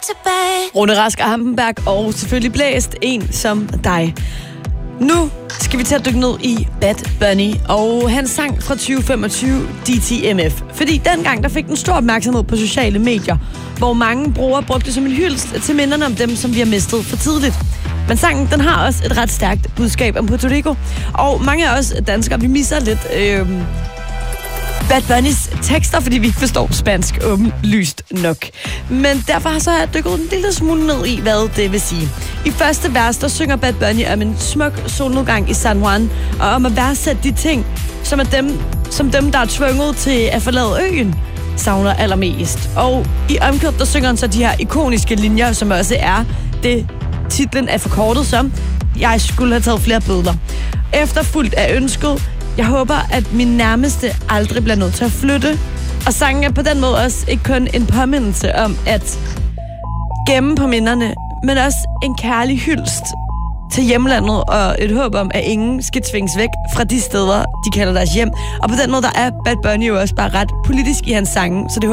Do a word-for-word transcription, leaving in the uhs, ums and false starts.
Rune Rask og Hampenberg, og selvfølgelig Blæst, en som dig. Nu skal vi til at dykke ned i Bad Bunny og hans sang fra tyve femogtyve, D T M F. Fordi dengang, der fik den stor opmærksomhed på sociale medier, hvor mange brugere brugte det som en hyldest til minderne om dem, som vi har mistet for tidligt. Men sangen, den har også et ret stærkt budskab om Puerto Rico, og mange af os danskere, vi misser lidt øh, Bad Bunnys tekster, fordi vi ikke forstår spansk åbenlyst nok. Men derfor har så jeg dykket en lille smule ned i, hvad det vil sige. I første vers, der synger Bad Bunny om en smuk solnedgang i San Juan, og om at værdsætte de ting, som er dem, som dem, der er tvunget til at forlade øen, savner allermest. Og i omkøb, der synger han så de her ikoniske linjer, som også er det, titlen er forkortet som: jeg skulle have taget flere bødler. Efterfulgt af ønsket: jeg håber, at min nærmeste aldrig bliver nødt til at flytte. Og sangen er på den måde også ikke kun en påmindelse om at gemme på minderne, men også en kærlig hyldest til hjemlandet og et håb om, at ingen skal tvinges væk fra de steder, de kalder deres hjem. Og på den måde, der er Bad Bunny jo også bare ret politisk i hans sange, så det